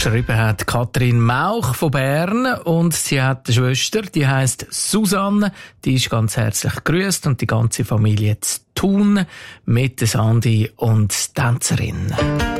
Geschrieben hat Katrin Mauch von Bern und sie hat eine Schwester, die heisst Susanne. Die ist ganz herzlich gegrüßt und die ganze Familie zu Thun mit der Sandi und Tänzerin.